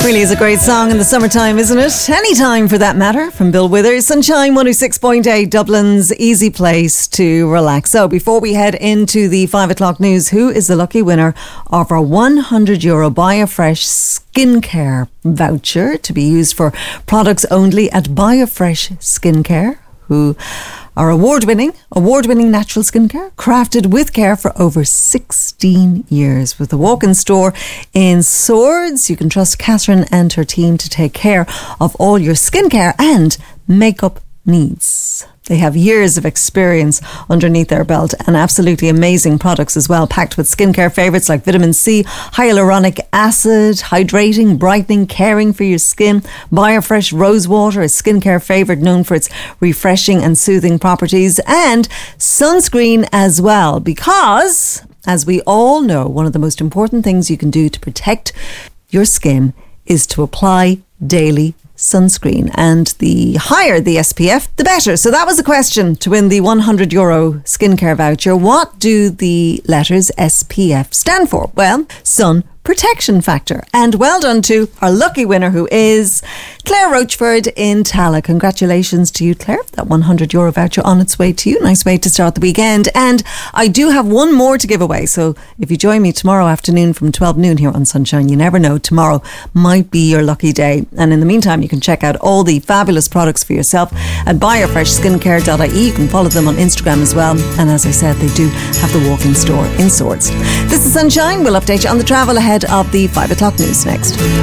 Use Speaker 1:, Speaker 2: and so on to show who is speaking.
Speaker 1: Really is a great song in the summertime, isn't it? Any time for that matter, from Bill Withers. Sunshine 106.8, Dublin's easy place to relax. So before we head into the 5 o'clock news, who is the lucky winner of our €100 Biofresh skincare voucher to be used for products only at Biofresh Skincare, who are award-winning natural skincare, crafted with care for over 16 years. With a walk-in store in Swords, you can trust Catherine and her team to take care of all your skincare and makeup needs. They have years of experience underneath their belt and absolutely amazing products as well, packed with skincare favourites like vitamin C, hyaluronic acid, hydrating, brightening, caring for your skin. Biofresh Rose Water, a skincare favourite known for its refreshing and soothing properties, and sunscreen as well, because, as we all know, one of the most important things you can do to protect your skin is to apply daily sunscreen, and the higher the SPF, the better. So that was the question to win the €100 skincare voucher. What do the letters SPF stand for? Well, sun protection factor. And well done to our lucky winner, who is Claire Rochford in Tala. Congratulations to you, Claire. That €100 voucher on its way to you. Nice way to start the weekend. And I do have one more to give away. So if you join me tomorrow afternoon from 12 noon here on Sunshine, you never know, tomorrow might be your lucky day. And in the meantime, you can check out all the fabulous products for yourself at biofreshskincare.ie. You can follow them on Instagram as well. And as I said, they do have the walk-in store in Swords. This is Sunshine. We'll update you on the travel ahead of the 5 o'clock news next.